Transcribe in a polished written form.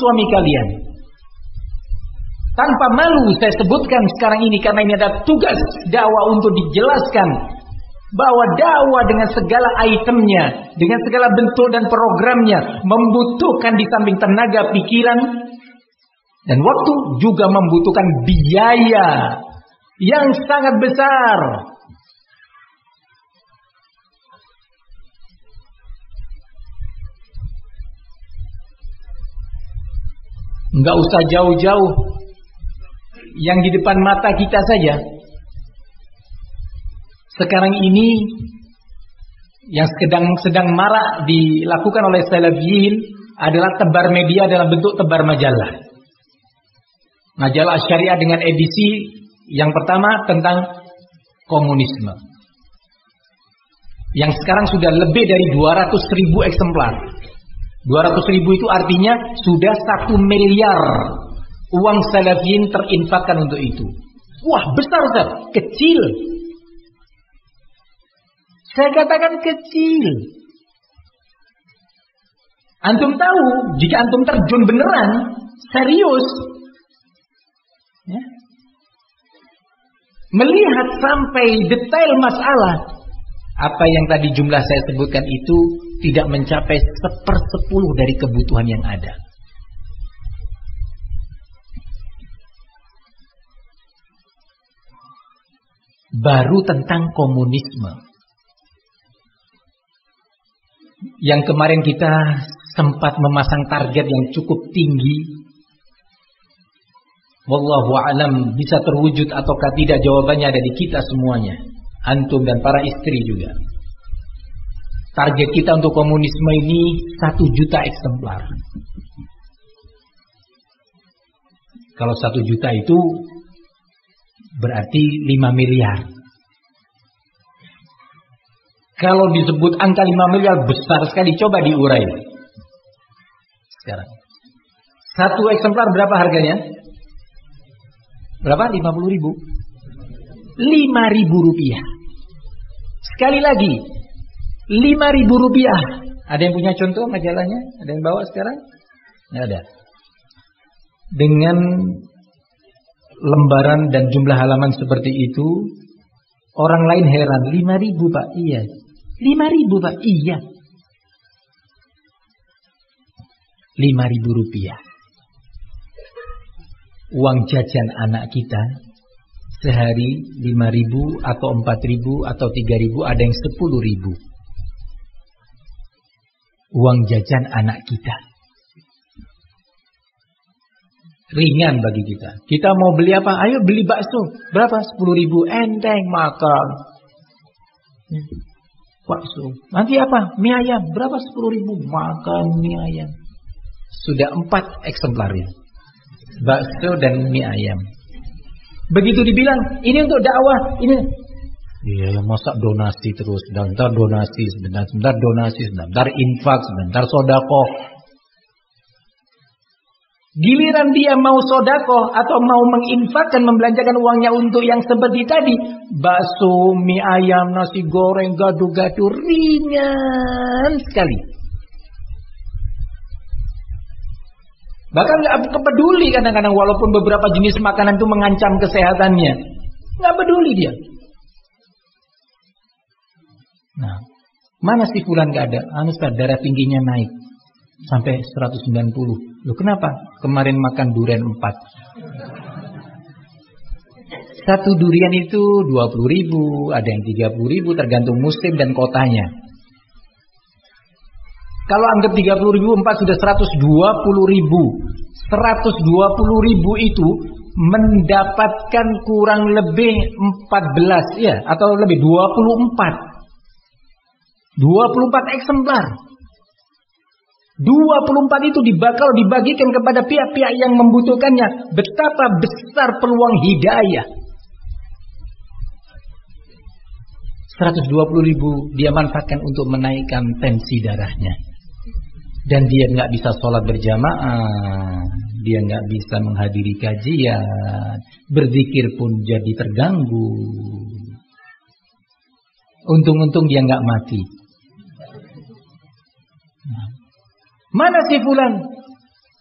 suami kalian. Tanpa malu saya sebutkan sekarang ini karena ini ada tugas dakwah untuk dijelaskan bahwa dakwah dengan segala itemnya, dengan segala bentuk dan programnya membutuhkan di samping tenaga pikiran dan waktu juga membutuhkan biaya yang sangat besar. Enggak usah jauh-jauh, yang di depan mata kita saja. Sekarang ini yang sedang marak dilakukan oleh salafiyin adalah tebar media dalam bentuk tebar majalah. Majalah syariah dengan edisi yang pertama tentang komunisme. Yang sekarang sudah lebih dari 200.000 eksemplar. 200.000 itu artinya sudah 1 miliar uang salafiyin terinfakkan untuk itu. Wah, besar Ustaz, kecil. Saya katakan kecil. Antum tahu, jika antum terjun beneran, serius, ya, melihat sampai detail masalah, apa yang tadi jumlah saya sebutkan itu tidak mencapai 1/10 dari kebutuhan yang ada. Baru tentang komunisme yang kemarin kita sempat memasang target yang cukup tinggi. Wallahu a'lam bisa terwujud ataukah tidak, jawabannya ada di kita semuanya, antum dan para istri juga. Target kita untuk komunisme ini 1 juta eksemplar. Kalau 1 juta itu berarti 5 miliar. Kalau disebut angka 5 miliar besar sekali, coba diurai. Sekarang 1 eksemplar berapa harganya? Berapa? 50.000. 5.000 rupiah. Sekali lagi, 5.000 rupiah. Ada yang punya contoh majalahnya? Ada yang bawa sekarang? Nggak ada. Dengan lembaran dan jumlah halaman seperti itu, orang lain heran. 5.000 Pak? Iya. 5.000 Pak? Iya. 5.000 rupiah. Uang jajan anak kita sehari 5.000 atau 4.000 atau 3.000, ada yang 10.000. Uang jajan anak kita ringan bagi kita. Kita mau beli apa? Ayo beli bakso. Berapa? 10.000. Enteng makan. Bakso. Nanti apa? Mie ayam. Berapa? 10.000. Makan mie ayam. Sudah 4 eksemplarnya. Bakso dan mie ayam. Begitu dibilang, ini untuk dakwah, ini. Iya, masak donasi terus, sebentar donasi, sebentar donasi, sebentar infak, sebentar sedekah. Giliran dia mau sedekah atau mau menginfakkan, membelanjakan uangnya untuk yang seperti tadi, bakso, mie ayam, nasi goreng, gado-gado, ringan sekali. Bahkan nggak peduli kadang-kadang, walaupun beberapa jenis makanan itu mengancam kesehatannya, nggak peduli dia. Nah, mana si fulan nggak ada? Ustaz, darah tingginya naik sampai 190. Loh kenapa? Kemarin makan durian 4. Satu durian itu 20.000, ada yang 30.000, tergantung musim dan kotanya. Kalau anggap 30.000, 4 sudah 120.000. 120.000 itu mendapatkan kurang lebih 14 ya, atau lebih 24 eksemplar. 24 itu kalau dibagikan kepada pihak-pihak yang membutuhkannya, betapa besar peluang hidayah. 120.000 dia manfaatkan untuk menaikkan tensi darahnya. Dan dia nggak bisa sholat berjamaah, dia nggak bisa menghadiri kajian, berzikir pun jadi terganggu. Untung-untung dia nggak mati. Mana si fulan?